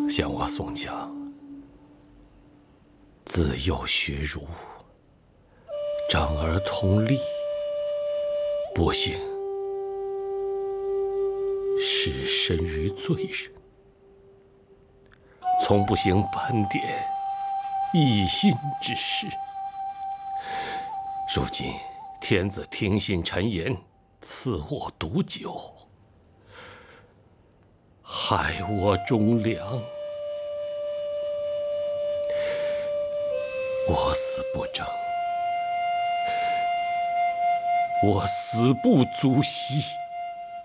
向我宋江，自幼学儒，长儿通历，不幸失身于罪人，从不行半点异心之事。如今天子听信谗言，赐我毒酒，害我忠良。我死不争，我死不足惜。